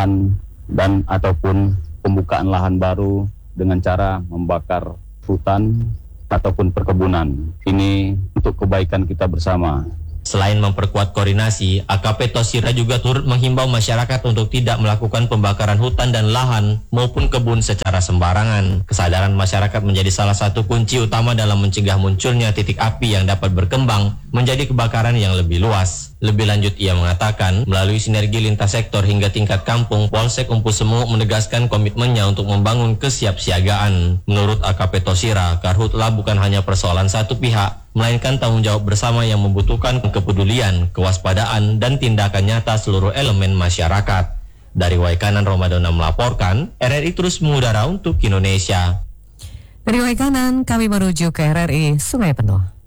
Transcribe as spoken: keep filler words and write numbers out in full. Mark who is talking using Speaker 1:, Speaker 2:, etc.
Speaker 1: lahan dan ataupun pembukaan lahan baru dengan cara membakar hutan ataupun perkebunan. Ini untuk kebaikan kita bersama.
Speaker 2: Selain memperkuat koordinasi, A K P Tosira juga turut menghimbau masyarakat untuk tidak melakukan pembakaran hutan dan lahan maupun kebun secara sembarangan. Kesadaran masyarakat menjadi salah satu kunci utama dalam mencegah munculnya titik api yang dapat berkembang menjadi kebakaran yang lebih luas. Lebih lanjut, ia mengatakan, melalui sinergi lintas sektor hingga tingkat kampung, Polsek Empu Semu menegaskan komitmennya untuk membangun kesiapsiagaan. Menurut A K P Tosira, karhutlah bukan hanya persoalan satu pihak, melainkan tanggung jawab bersama yang membutuhkan kepedulian, kewaspadaan, dan tindakan nyata seluruh elemen masyarakat. Dari Waikanan, Romadona melaporkan, R R I terus mengudara untuk Indonesia.
Speaker 3: Dari Waikanan, kami menuju ke R R I Sungai Penuh.